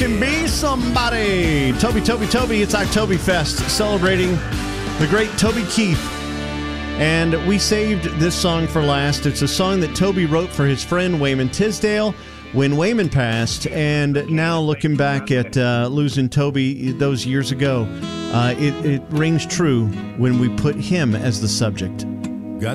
can be somebody. Toby. It's Oktoberfest, celebrating the great Toby Keith. And we saved this song for last. It's a song that Toby wrote for his friend Wayman Tisdale when Wayman passed. And now looking back at losing Toby those years ago, it rings true when we put him as the subject.